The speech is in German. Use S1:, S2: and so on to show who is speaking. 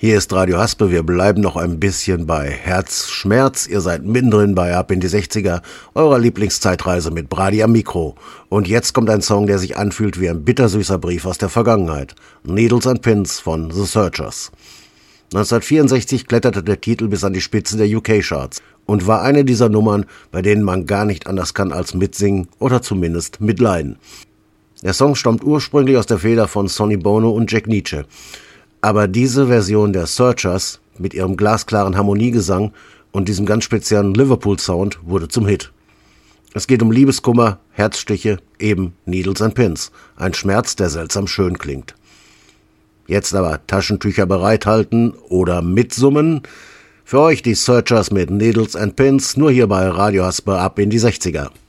S1: Hier ist Radio Haspe, wir bleiben noch ein bisschen bei Herzschmerz. Ihr seid mittendrin bei Ab in die 60er, eurer Lieblingszeitreise mit Brady am Mikro. Und jetzt kommt ein Song, der sich anfühlt wie ein bittersüßer Brief aus der Vergangenheit. Needles and Pins von The Searchers. 1964 kletterte der Titel bis an die Spitze der UK-Charts und war eine dieser Nummern, bei denen man gar nicht anders kann als mitsingen oder zumindest mitleiden. Der Song stammt ursprünglich aus der Feder von Sonny Bono und Jack Nitzsche. Aber diese Version der Searchers mit ihrem glasklaren Harmoniegesang und diesem ganz speziellen Liverpool-Sound wurde zum Hit. Es geht um Liebeskummer, Herzstiche, eben Needles and Pins. Ein Schmerz, der seltsam schön klingt. Jetzt aber Taschentücher bereithalten oder mitsummen. Für euch die Searchers mit Needles and Pins, nur hier bei Radio Haspe ab in die 60er.